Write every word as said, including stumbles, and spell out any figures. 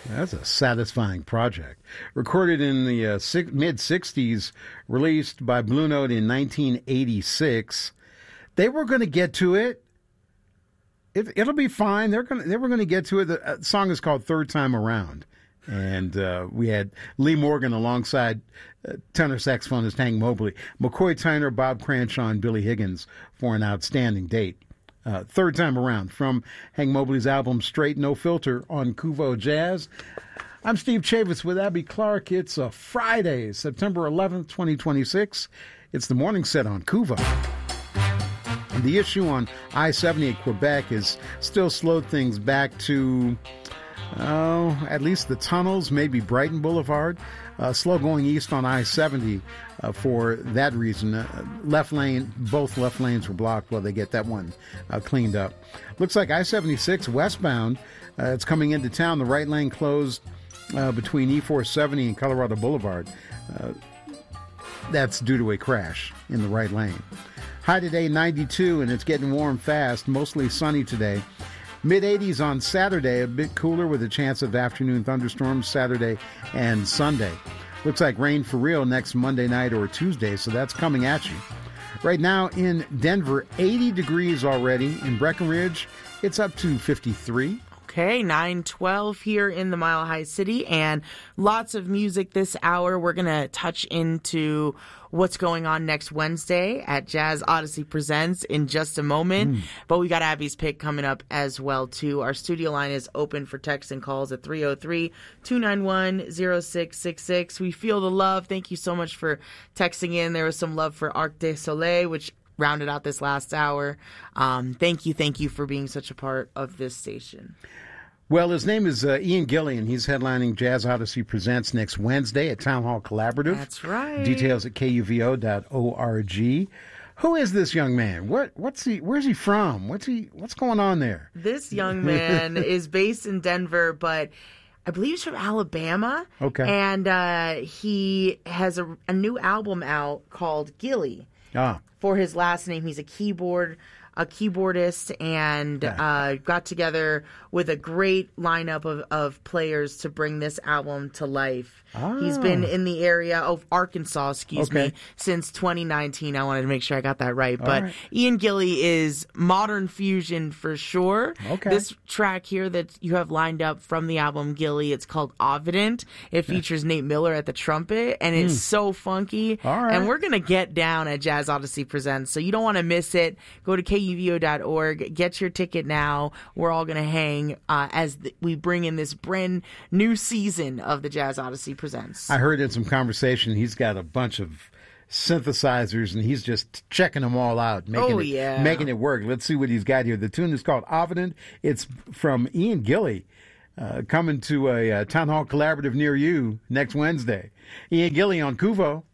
That's a satisfying project. Recorded in the uh, mid-sixties, released by Blue Note in nineteen eighty-six. They were going to get to it. it. It'll be fine. They're going. They were going to get to it. The uh, song is called Third Time Around. And uh, we had Lee Morgan alongside uh, tenor saxophonist Hank Mobley, McCoy Tyner, Bob Cranshaw, and Billy Higgins for an outstanding date. Uh, third time around from Hank Mobley's album Straight No Filter on Kuvo Jazz. I'm Steve Chavis with Abby Clark. It's a Friday, September eleventh, twenty twenty-six. It's the morning set on Kuvo. And the issue on I seventy at Quebec has still slowed things back to, oh, at least the tunnels, maybe Brighton Boulevard. Uh, slow going east on I seventy uh, for that reason. Uh, left lane, both left lanes were blocked while they get that one uh, cleaned up. Looks like I seventy-six westbound, uh, it's coming into town. The right lane closed uh, between E four seventy and Colorado Boulevard. Uh, that's due to a crash in the right lane. High today, ninety-two, and it's getting warm fast. Mostly sunny today. mid eighties on Saturday, a bit cooler with a chance of afternoon thunderstorms Saturday and Sunday. Looks like rain for real next Monday night or Tuesday, so that's coming at you. Right now in Denver, eighty degrees already. In Breckenridge, it's up to fifty-three. Okay, nine twelve here in the Mile High City, and lots of music this hour. We're going to touch into what's going on next Wednesday at Jazz Odyssey Presents in just a moment. Mm. But we got Abby's pick coming up as well, too. Our studio line is open for texts and calls at three oh three, two nine one, oh six six six. We feel the love. Thank you so much for texting in. There was some love for Arc de Soleil, which rounded out this last hour. Um, thank you, thank you for being such a part of this station. Well, his name is uh, Ian Gillian. He's headlining Jazz Odyssey Presents next Wednesday at Town Hall Collaborative. That's right. Details at K U V O dot org. Who is this young man? What what's he? Where's he from? What's he? What's going on there? This young man is based in Denver, but I believe he's from Alabama. Okay. And uh, he has a, a new album out called Gilly. Ah. For his last name, he's a keyboard. a keyboardist, and uh, got together with a great lineup of, of players to bring this album to life. Oh. He's been in the area of Arkansas, excuse okay. me, since twenty nineteen. I wanted to make sure I got that right. All but right. Ian Gilly is modern fusion for sure. Okay. This track here that you have lined up from the album Gilly, it's called Ovident. It features Nate Miller at the trumpet, and it's mm. so funky. All right. And we're going to get down at Jazz Odyssey Presents, so you don't want to miss it. Go to K U V O dot org. Get your ticket now. We're all going to hang uh, as th- we bring in this brand new season of the Jazz Odyssey Presents. I heard in some conversation he's got a bunch of synthesizers and he's just checking them all out, making, oh, it, yeah. making it work. Let's see what he's got here. The tune is called Ovident. It's from Ian Gilly. Uh, coming to a uh, Town Hall Collaborative near you next Wednesday. Ian Gilly on Kuvo.